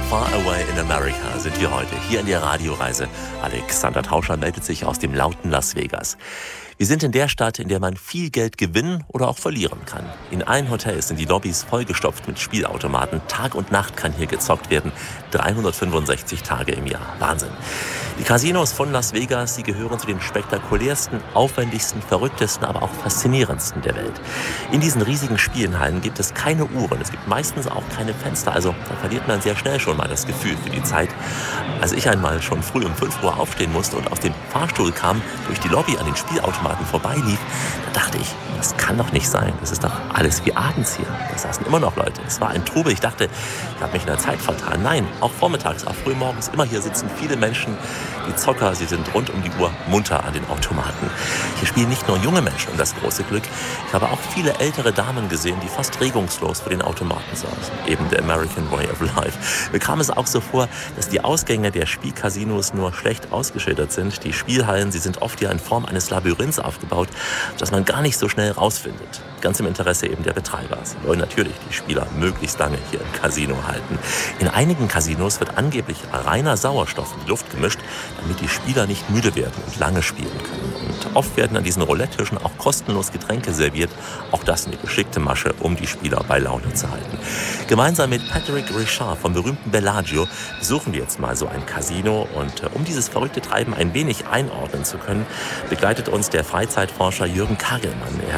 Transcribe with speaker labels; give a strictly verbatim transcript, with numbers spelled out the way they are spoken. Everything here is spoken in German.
Speaker 1: Far Away in America sind wir heute hier in der Radioreise. Alexander Tauscher meldet sich aus dem lauten Las Vegas. Wir sind in der Stadt, in der man viel Geld gewinnen oder auch verlieren kann. In allen Hotels sind die Lobbys vollgestopft mit Spielautomaten. Tag und Nacht kann hier gezockt werden. dreihundertfünfundsechzig Tage im Jahr. Wahnsinn. Die Casinos von Las Vegas, sie gehören zu den spektakulärsten, aufwendigsten, verrücktesten, aber auch faszinierendsten der Welt. In diesen riesigen Spielenhallen gibt es keine Uhren. Es gibt meistens auch keine Fenster. Also da verliert man sehr schnell schon mal das Gefühl für die Zeit. Als ich einmal schon früh um fünf Uhr aufstehen musste und aus dem Fahrstuhl kam, durch die Lobby an den Spielautomaten vorbeilief, da dachte ich, das kann doch nicht sein. Das ist doch alles wie abends hier. Da saßen immer noch Leute. Es war ein Trubel. Ich dachte, ich habe mich in der Zeit vertan. Nein, auch vormittags, auch frühmorgens, immer hier sitzen viele Menschen. Die Zocker, sie sind rund um die Uhr munter an den Automaten. Hier spielen nicht nur junge Menschen, und das große Glück. Ich habe auch viele ältere Damen gesehen, die fast regungslos vor den Automaten saßen. Eben der American Way of Life. Mir kam es auch so vor, dass die Ausgänge der Spielcasinos nur schlecht ausgeschildert sind. Die Spielhallen, sie sind oft ja in Form eines Labyrinths aufgebaut, dass man gar nicht so schnell rausfindet. Ganz im Interesse eben der Betreiber. Sie wollen natürlich die Spieler möglichst lange hier im Casino halten. In einigen Casinos wird angeblich reiner Sauerstoff in die Luft gemischt, damit die Spieler nicht müde werden und lange spielen können. Und oft werden an diesen Roulette-Tischen auch kostenlos Getränke serviert. Auch das eine geschickte Masche, um die Spieler bei Laune zu halten. Gemeinsam mit Patrick Richard vom berühmten Bellagio besuchen wir jetzt mal so ein Casino. Und um dieses verrückte Treiben ein wenig einordnen zu können, begleitet uns der Freizeitforscher Jürgen Kagelmann. Er